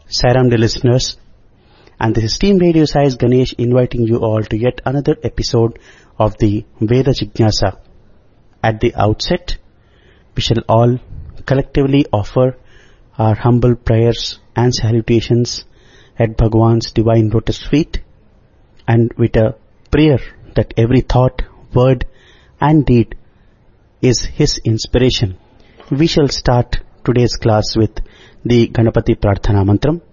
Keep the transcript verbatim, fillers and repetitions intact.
Sairam dear listeners, and this is Team Radio Sai Ganesh inviting you all to yet another episode of the Veda Jignasa. At the outset, we shall all collectively offer our humble prayers and salutations at Bhagwan's divine lotus feet, and with a prayer that every thought, word and deed is His inspiration. We shall start today's class with the Ganapati Prarthana Mantram.